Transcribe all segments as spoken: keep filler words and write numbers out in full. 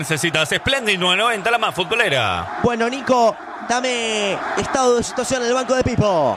Necesitas Splendid nueve noventa, la más futbolera. Bueno, Nico, dame estado de situación en el banco de Pipo.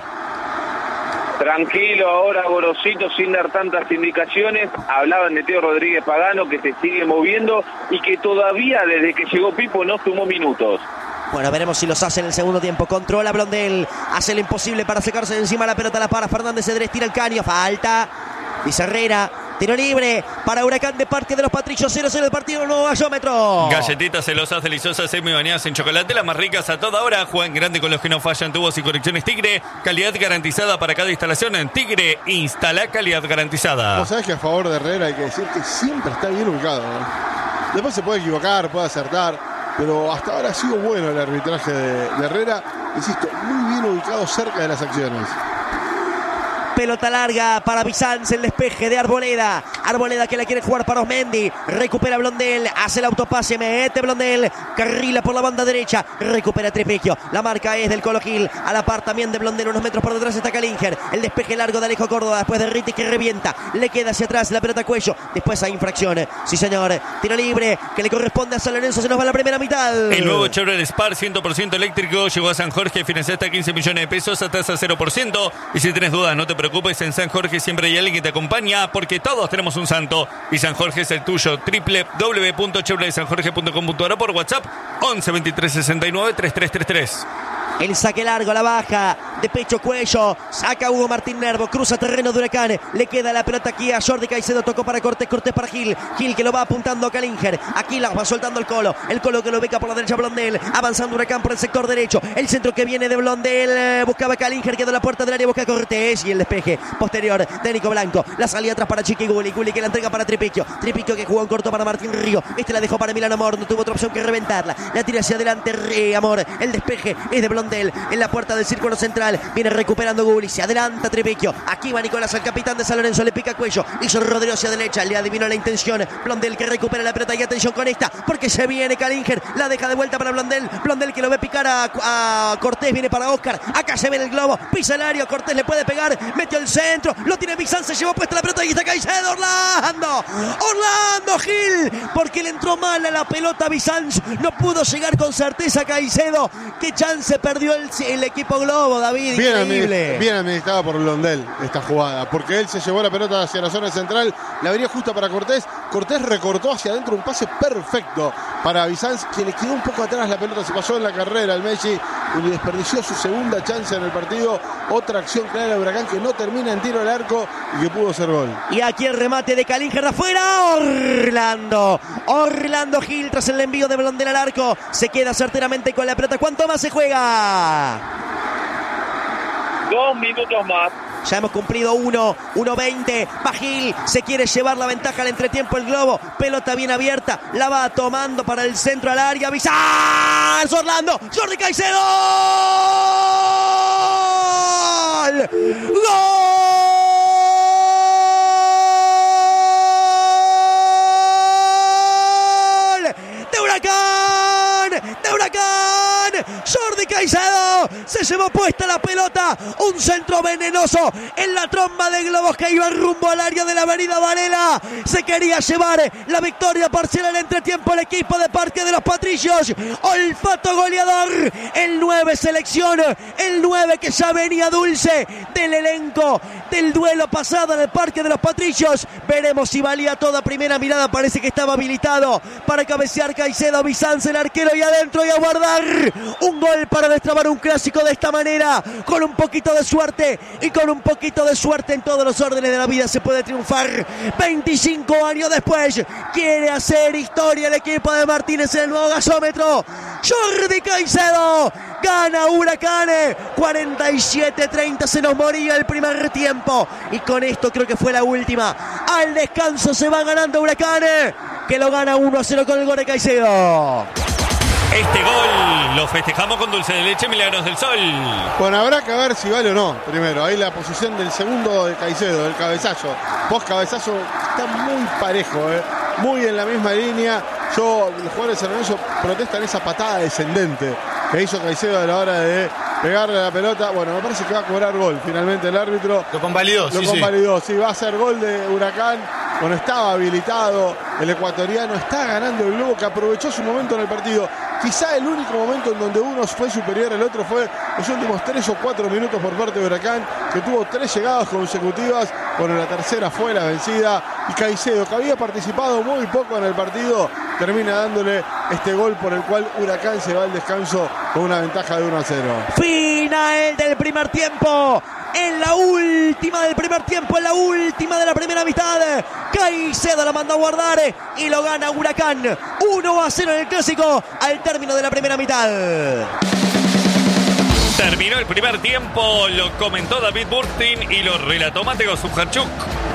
Tranquilo ahora, Gorosito, sin dar tantas indicaciones. Hablaban de Teo Rodríguez Pagano, que se sigue moviendo y que todavía desde que llegó Pipo no sumó minutos. Bueno, veremos si los hace en el segundo tiempo. Controla Blondel, hace lo imposible para sacarse de encima la pelota, la para Fernández Cedrés, tira el caño, falta. Bizarrera, tiro libre para Huracán de parte de los Patricios. cero cero el partido, nuevo gasómetro. Galletitas celosas, deliciosas, semi bañadas en chocolate, las más ricas a toda hora. Juegan grande con los que no fallan, tubos y conexiones Tigre. Calidad garantizada para cada instalación. En Tigre, instala calidad garantizada. Vos sabés que a favor de Herrera hay que decir que siempre está bien ubicado, ¿no? Después se puede equivocar, puede acertar, pero hasta ahora ha sido bueno el arbitraje de, de Herrera. Insisto, muy bien ubicado cerca de las acciones. Pelota larga para Bizanz, el despeje de Arboleda. Arboleda que la quiere jugar para Osmendi. Recupera Blondel, hace el autopase, mete Blondel. Carrila por la banda derecha, recupera Tripicchio. La marca es del Colo Gil. A la par también de Blondel, unos metros por detrás está Calinger. El despeje largo de Alejo Córdoba, después de Riti que revienta. Le queda hacia atrás la pelota a cuello. Después hay infracción. Sí, señor. Tiro libre que le corresponde a San Lorenzo. Se nos va la primera mitad. El nuevo Chevrolet Spar cien por ciento eléctrico llegó a San Jorge. Financia hasta quince millones de pesos a tasa cero por ciento. Y si tenés dudas, no te preocupes, en San Jorge siempre hay alguien que te acompaña, porque todos tenemos un santo y San Jorge es el tuyo. doble u doble u doble u punto chevrolet san jorge punto com punto a r o por WhatsApp once veintitrés sesenta y nueve treinta y tres treinta y tres. El saque largo, la baja de pecho cuello, saca Hugo Martín Nervo, cruza terreno de Huracán, le queda la pelota aquí a Jordi Caicedo, tocó para Cortés, Cortés para Gil, Gil que lo va apuntando a Calinger, aquí la va soltando el Colo, el Colo que lo beca por la derecha Blondel, avanzando Huracán por el sector derecho, el centro que viene de Blondel, buscaba Calinger, quedó la puerta del área, busca Cortés y el despeje posterior de Nico Blanco, la salida atrás para Chiqui Gulli, Gulli que la entrega para Tripicchio, Tripicchio que jugó en corto para Martín Río, este la dejó para Milán Amor, no tuvo otra opción que reventarla, la tira hacia adelante Re, Amor, el despeje es de Blondel, en la puerta del círculo central, viene recuperando Gulli, se adelanta Tripicchio, aquí va Nicolás, el capitán de San Lorenzo, le pica cuello, hizo Rodrigo hacia derecha, le adivinó la intención, Blondel que recupera la pelota y atención con esta, porque se viene Calinger, la deja de vuelta para Blondel, Blondel que lo ve picar a, a Cortés, viene para Oscar, acá se ve el globo, pisa el área, Cortés le puede pegar, metió el centro, lo tiene Bizanz, se llevó puesta la pelota y está Caicedo, Orlando, Orlando Gil, porque le entró mal a la pelota Bizanz, no pudo llegar con certeza Caicedo, qué chance perdió el, el equipo Globo, David, bien increíble. Administ- bien administrada por Blondel esta jugada, porque él se llevó la pelota hacia la zona central, la abría justo para Cortés, Cortés recortó hacia adentro un pase perfecto para Bizanz, que le quedó un poco atrás la pelota, se pasó en la carrera el Messi y desperdició su segunda chance en el partido, otra acción clara de Huracán que no termina en tiro al arco y que pudo ser gol. Y aquí el remate de Calinger de afuera, Orlando, Orlando Gil tras el envío de Blondel al arco, se queda certeramente con la pelota, ¿cuánto más se juega? Dos minutos más. Ya hemos cumplido uno, uno veinte. Va Gil, se quiere llevar la ventaja al entretiempo el Globo. Pelota bien abierta, la va tomando para el centro al área. Bizanz, Orlando, Jordi Caicedo. ¡Gol! ¡De Huracán! ¡De Huracán! Jordi Caicedo se llevó puesta la pelota, un centro venenoso en la tromba de globos que iba rumbo al área de la avenida Varela, se quería llevar la victoria parcial al entretiempo el equipo de Parque de los Patricios, olfato goleador, el nueve selección, el nueve que ya venía dulce del elenco del duelo pasado en el Parque de los Patricios, veremos si valía toda primera mirada, parece que estaba habilitado para cabecear Caicedo, Bizanz el arquero y adentro y a guardar un gol para destrabar un clásico de esta manera, con un poquito de suerte y con un poquito de suerte en todos los órdenes de la vida se puede triunfar. veinticinco años después quiere hacer historia el equipo de Martínez en el nuevo gasómetro. Jordi Caicedo gana Huracán, cuarenta y siete treinta, se nos moría el primer tiempo y con esto creo que fue la última. Al descanso se va ganando Huracán, que lo gana uno a cero con el gol de Caicedo. Este gol lo festejamos con dulce de leche Milagros del Sol. Bueno, habrá que ver si vale o no. Primero, ahí la posición del segundo de Caicedo, el cabezazo. Post cabezazo está muy parejo, ¿eh? Muy en la misma línea. Yo, los jugadores de San Lorenzo protestan esa patada descendente que hizo Caicedo a la hora de pegarle a la pelota. Bueno, me parece que va a cobrar gol finalmente el árbitro. Lo convalidó, Lo sí, convalidó, sí. sí, va a ser gol de Huracán. Bueno, estaba habilitado el ecuatoriano está ganando el Globo, que aprovechó su momento en el partido. Quizá el único momento en donde uno fue superior al otro fue los últimos tres o cuatro minutos por parte de Huracán, que tuvo tres llegadas consecutivas. Bueno, la tercera fue la vencida. Y Caicedo, que había participado muy poco en el partido, termina dándole este gol por el cual Huracán se va al descanso con una ventaja de uno a cero. Final del primer tiempo. En la última del primer tiempo, en la última de la primera mitad, Caicedo la manda a guardar y lo gana Huracán uno a cero en el clásico al término de la primera mitad. Terminó el primer tiempo, lo comentó David Burstein y lo relató Mateo Subjarchuk.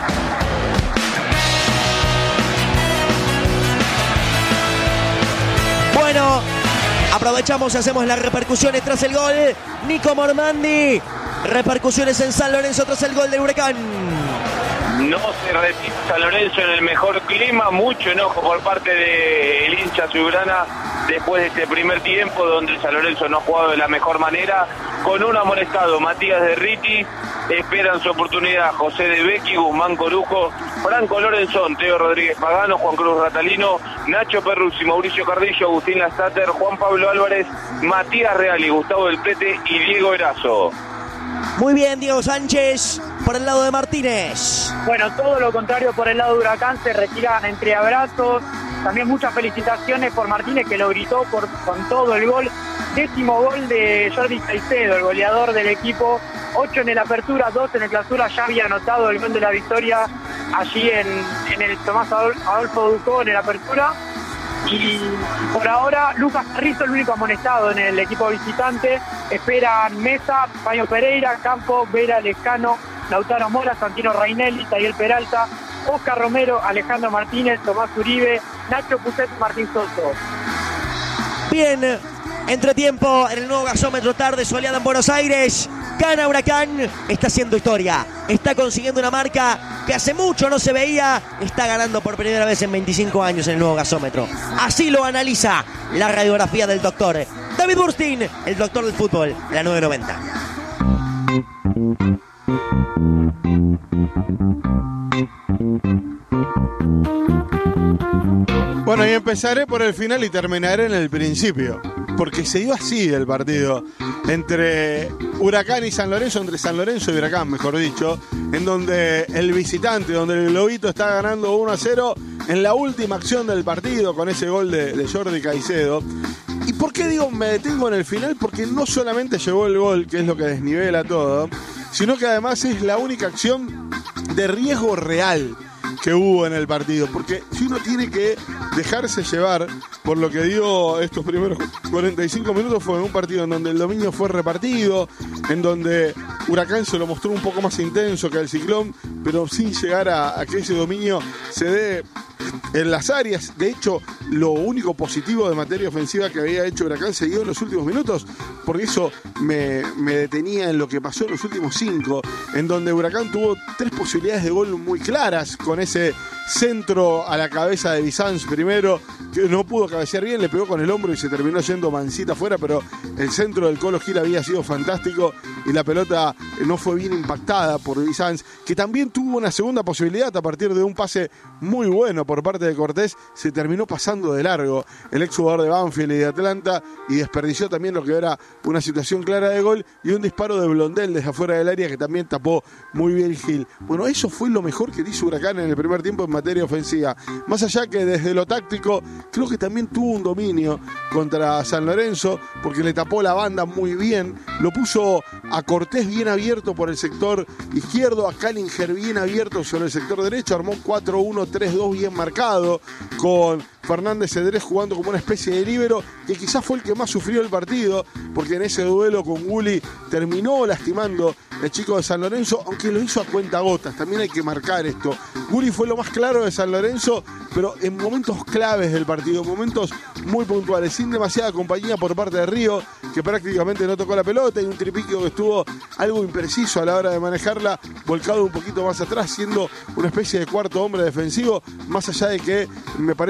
Bueno, aprovechamos y hacemos las repercusiones tras el gol. Nico Mormandi. Repercusiones en San Lorenzo tras el gol del Huracán. No se repite San Lorenzo en el mejor clima, mucho enojo por parte del hincha azulgrana después de este primer tiempo donde San Lorenzo no ha jugado de la mejor manera, con un amonestado Matías de Riti, esperan su oportunidad José de Becchi, Guzmán Corujo, Franco Lorenzón, Teo Rodríguez Pagano, Juan Cruz Ratalino, Nacho Perruzzi, Mauricio Cardillo, Agustín Lastater, Juan Pablo Álvarez, Matías Real y Gustavo del Pete y Diego Erazo. Muy bien, Diego Sánchez, por el lado de Martínez. Bueno, todo lo contrario por el lado de Huracán, se retiran entre abrazos. También muchas felicitaciones por Martínez, que lo gritó por, con todo el gol. Décimo gol de Jordi Caicedo, el goleador del equipo. Ocho en el apertura, dos en el clausura. Ya había anotado el gol de la victoria allí en, en el Tomás Adolfo Ducó en el apertura. Y por ahora Lucas Carrizo, el único amonestado en el equipo visitante. Esperan Mesa, Paño Pereira, Campo, Vera Lescano, Lautaro Mora, Santino Rainelli, Tayel Peralta, Oscar Romero, Alejandro Martínez, Tomás Uribe, Nacho Pucet, Martín Soto. Bien, entretiempo en el nuevo gasómetro, tarde soleada en Buenos Aires. Gana Huracán, está haciendo historia, está consiguiendo una marca que hace mucho no se veía, está ganando por primera vez en veinticinco años en el nuevo gasómetro. Así lo analiza la radiografía del doctor David Burstein, el doctor del fútbol, la nueve noventa. Bueno, y empezaré por el final y terminaré en el principio, porque se dio así el partido entre Huracán y San Lorenzo, entre San Lorenzo y Huracán, mejor dicho, en donde el visitante, donde el Globito está ganando uno a cero en la última acción del partido con ese gol de, de Jordi Caicedo. ¿Y por qué digo me detengo en el final? Porque no solamente llegó el gol, que es lo que desnivela todo, sino que además es la única acción de riesgo real que hubo en el partido, porque si uno tiene que dejarse llevar por lo que dio estos primeros cuarenta y cinco minutos, fue un partido en donde el dominio fue repartido, en donde Huracán se lo mostró un poco más intenso que el Ciclón, pero sin llegar a, a que ese dominio se dé en las áreas. De hecho, lo único positivo de materia ofensiva que había hecho Huracán se dio en los últimos minutos, porque eso me, me detenía en lo que pasó en los últimos cinco, en donde Huracán tuvo tres posibilidades de gol muy claras, con ese centro a la cabeza de Bizanz primero, que no pudo cabecear bien, le pegó con el hombro y se terminó yendo mansita afuera, pero el centro del Colo Gil había sido fantástico y la pelota no fue bien impactada por Bizanz, que también tuvo una segunda posibilidad a partir de un pase muy bueno por parte de Cortés. Se terminó pasando de largo el exjugador de Banfield y de Atlanta y desperdició también lo que era una situación clara de gol y un disparo de Blondel desde afuera del área que también tapó muy bien Gil. Bueno, eso fue lo mejor que hizo Huracán en el primer tiempo en materia ofensiva. Más allá que desde lo táctico, creo que también tuvo un dominio contra San Lorenzo, porque le tapó la banda muy bien, lo puso a Cortés bien abierto por el sector izquierdo, a Callinger bien abierto sobre el sector derecho, armó cuatro uno tres dos bien marcado, con Fernández Cedrés jugando como una especie de líbero, que quizás fue el que más sufrió el partido, porque en ese duelo con Gulli terminó lastimando el chico de San Lorenzo, aunque lo hizo a cuentagotas, también hay que marcar esto. Gulli fue lo más claro de San Lorenzo, pero en momentos claves del partido, momentos muy puntuales, sin demasiada compañía por parte de Río, que prácticamente no tocó la pelota, y un Tripiquio que estuvo algo impreciso a la hora de manejarla, volcado un poquito más atrás, siendo una especie de cuarto hombre defensivo, más allá de que me parece que por opción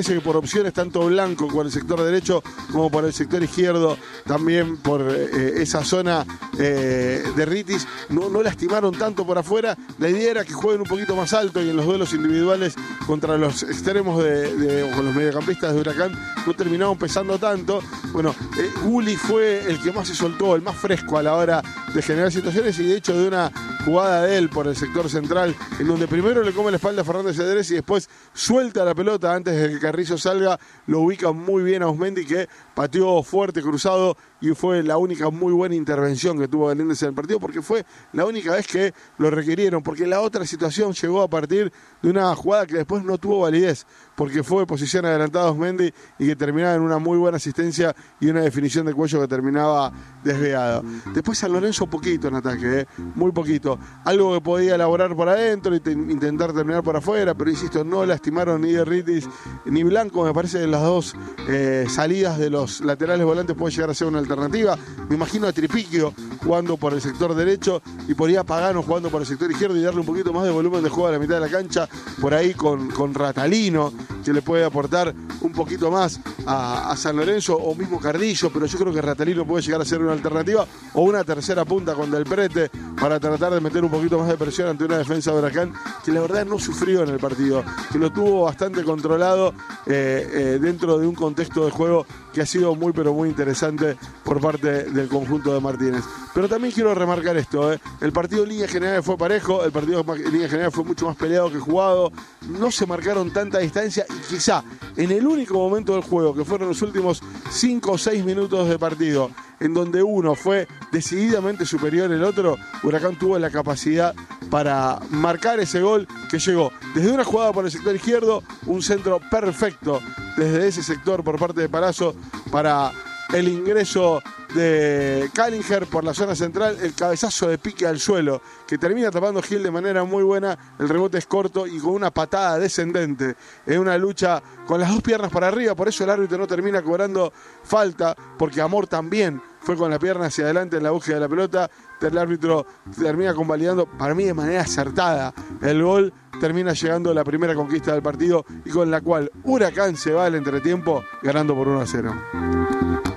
opciones, tanto Blanco por el sector derecho como por el sector izquierdo, también por eh, esa zona eh, de Ritis, no, no lastimaron tanto por afuera. La idea era que jueguen un poquito más alto y en los duelos individuales contra los extremos de, de o con los mediocampistas de Huracán no terminaron pesando tanto. Bueno, eh, Gulli fue el que más se soltó, el más fresco a la hora de generar situaciones, y de hecho de una jugada de él por el sector central, en donde primero le come la espalda a Fernández Cedrés y después suelta la pelota antes de que Carrillo salga, lo ubica muy bien a Osmendi, que pateó fuerte, cruzado, y fue la única muy buena intervención que tuvo Galíndez en el partido, porque fue la única vez que lo requirieron, porque la otra situación llegó a partir de una jugada que después no tuvo validez, porque fue posición adelantada Osmendi y que terminaba en una muy buena asistencia y una definición de Cuello que terminaba desviada. Después San Lorenzo poquito en ataque, ¿eh? muy poquito. Algo que podía elaborar por adentro y te, intentar terminar por afuera, pero insisto, no lastimaron ni Derritis ni Blanco. Me parece que las dos eh, salidas de los laterales volantes puede llegar a ser una alternativa. Me imagino a Tripiquio jugando por el sector derecho y por ahí a Pagano jugando por el sector izquierdo y darle un poquito más de volumen de juego a la mitad de la cancha, por ahí con, con Ratalino, que le puede aportar un poquito más a, a San Lorenzo, o mismo Cardillo, pero yo creo que Ratalino puede llegar a ser una alternativa, o una tercera punta con Del Prete para tratar de meter un poquito más de presión ante una defensa de Huracán que la verdad no sufrió en el partido, que lo tuvo bastante controlado eh, eh, dentro de un contexto de juego que ha sido muy pero muy interesante por parte del conjunto de Martínez. Pero también quiero remarcar esto, ¿eh? El partido en líneas generales fue parejo, el partido en líneas generales fue mucho más peleado que jugado, no se marcaron tanta distancia, y quizá en el único momento del juego, que fueron los últimos cinco o seis minutos de partido, en donde uno fue decididamente superior al otro, Huracán tuvo la capacidad para marcar ese gol que llegó desde una jugada por el sector izquierdo, un centro perfecto desde ese sector por parte de Palazzo para el ingreso de Kallinger por la zona central, el cabezazo de pique al suelo que termina tapando Gil de manera muy buena, el rebote es corto y con una patada descendente en una lucha con las dos piernas para arriba, por eso el árbitro no termina cobrando falta, porque Amor también fue con la pierna hacia adelante en la búsqueda de la pelota, el árbitro termina convalidando para mí de manera acertada el gol, termina llegando la primera conquista del partido y con la cual Huracán se va al entretiempo ganando por uno a cero.